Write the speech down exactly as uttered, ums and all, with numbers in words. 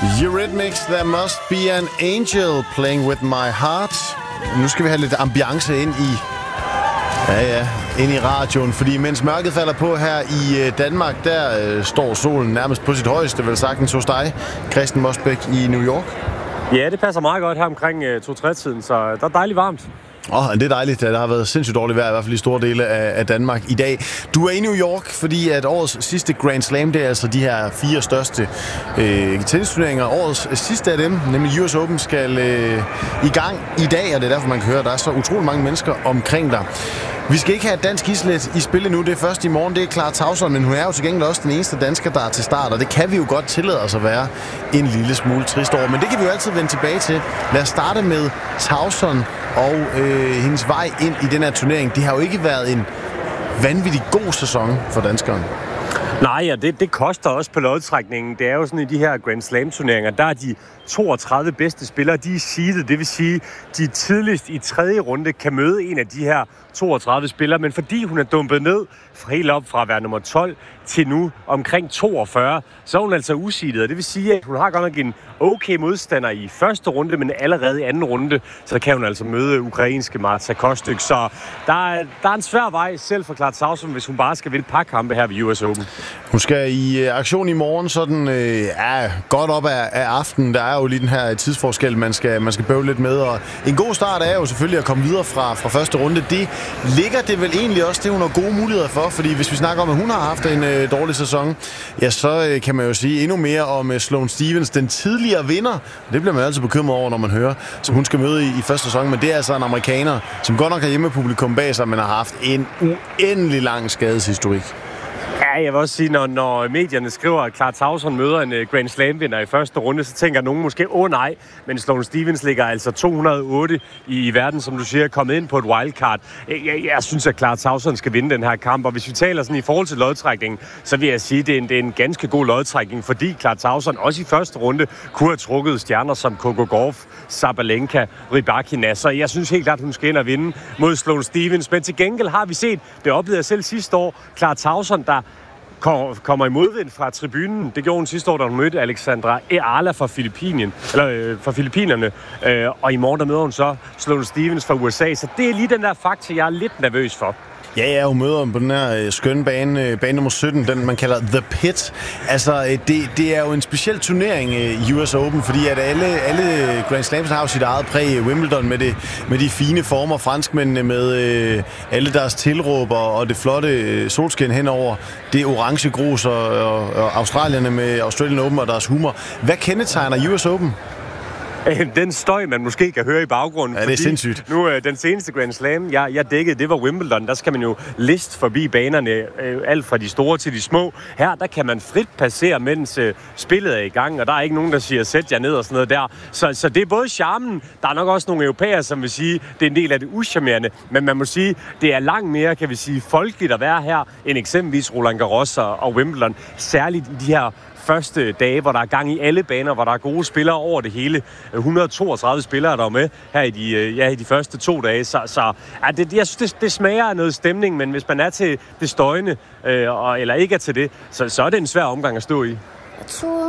Eurythmics, There Must Be an Angel Playing With My Heart. Nu skal vi have lidt ambiance ind i, ja, ja, ind i radioen, fordi mens mørket falder på her i Danmark, der øh, står solen nærmest på sit højeste, vel sagtens hos dig, Christian Mosbæk i New York. Ja, det passer meget godt her omkring øh, to-tre-tiden, så der er dejligt varmt. Åh, oh, det er dejligt. Der har været sindssygt dårligt vejr, i hvert fald i store dele af, af Danmark i dag. Du er i New York, fordi at årets sidste Grand Slam, det er altså de her fire største øh, tennisturneringer. Årets sidste af dem, nemlig U S Open, skal øh, i gang i dag, og det er derfor, man kan høre, at der er så utrolig mange mennesker omkring dig. Vi skal ikke have et dansk islet i spil nu. Det er først i morgen. Det er Clara Tauson, men hun er jo til gengæld også den eneste dansker, der er til start, og det kan vi jo godt tillade os at være en lille smule trist over. Men det kan vi jo altid vende tilbage til. Lad os starte med Tauson og øh, hendes vej ind i den her turnering. Det har jo ikke været en vanvittig god sæson for danskeren. Nej, ja, det, det koster også på lodtrækningen. Det er jo sådan i de her Grand Slam-turneringer, der er de toogtredive bedste spillere, de er seedet. Det vil sige, de tidligst i tredje runde kan møde en af de her toogtredive spillere. Men fordi hun er dumpet ned fra helt op fra at være nummer tolv til nu omkring toogfyrre, så er hun altså useedet. Det vil sige, at hun har godt nok en okay modstander i første runde, men allerede i anden runde, så kan hun altså møde ukrainske Marta Kostyk. Så der er, der er en svær vej selv for Clara Tauson, hvis hun bare skal vinde et par kampe her ved U S Open. Hun skal i aktion i morgen, sådan øh, ja, godt op af, af aftenen. Der er jo lige den her tidsforskel, man skal, man skal bøve lidt med. Og en god start er jo selvfølgelig at komme videre fra, fra første runde. Det ligger det vel egentlig også, det hun har gode muligheder for. Fordi hvis vi snakker om, at hun har haft en øh, dårlig sæson, ja, så øh, kan man jo sige endnu mere om øh, Sloane Stephens, den tidligere vinder. Det bliver man altid bekymret over, når man hører, som hun skal møde i, i første sæson. Men det er altså en amerikaner, som godt nok har hjemmepublikum bag sig, men har haft en uendelig lang skadeshistorik. Ja, jeg vil også sige, når, når medierne skriver, at Clara Tauson møder en uh, Grand Slam-vinder i første runde, så tænker nogen måske, åh oh, nej, men Sloane Stephens ligger altså to hundrede og otte i, i verden, som du siger, kommet ind på et wildcard. Jeg, jeg, jeg synes, at Clara Tauson skal vinde den her kamp, og hvis vi taler sådan i forhold til lodtrækningen, så vil jeg sige, at det er en, det er en ganske god lodtrækning, fordi Clara Tauson også i første runde kunne have trukket stjerner som Coco Gauff, Sabalenka, Rybakina, så jeg synes helt klart, at hun skal ind og vinde mod Sloane Stephens, men til gengæld har vi set, det oplevede jeg selv sidste år, Clara Tauson, der kommer i modvind fra tribunen. Det gjorde hun sidste år, da hun mødte Alexandra Eala fra Filippinien, eller øh, fra Filippinerne, øh, og i morgen der møder hun så Sloane Stephens fra U S A, så det er lige den der faktor, jeg er lidt nervøs for. Ja, ja, hun møder på den her øh, skønne bane, øh, bane nummer sytten, den man kalder The Pit. Altså, øh, det, det er jo en speciel turnering i øh, U S Open, fordi at alle, alle Grand Slams har jo sit eget præg. Wimbledon med, det, med de fine former, franskmændene med øh, alle deres tilråb og, og det flotte øh, solskin henover, det orange grus og, og, og australierne med Australian Open og deres humor. Hvad kendetegner U S Open? Den støj, man måske kan høre i baggrunden. Ja, det er sindssygt. Nu, den seneste Grand Slam, jeg, jeg dækkede, det var Wimbledon. Der skal man jo liste forbi banerne, alt fra de store til de små. Her, der kan man frit passere, mens uh, spillet er i gang, og der er ikke nogen, der siger, sæt jer ned og sådan noget der. Så, så det er både charmen, der er nok også nogle europæere, som vil sige, det er en del af det uschammerende, men man må sige, det er langt mere, kan vi sige, folkeligt at være her, end eksempelvis Roland Garros og, og Wimbledon. Særligt i de her første dage, hvor der er gang i alle baner, hvor der er gode spillere over det hele. et hundrede og toogtredive spillere, der er med her i de, ja, i de første to dage. Så, så ja, det, jeg synes, det, det smager af noget stemning, men hvis man er til det støjende, øh, eller ikke er til det, så, så er det en svær omgang at stå i.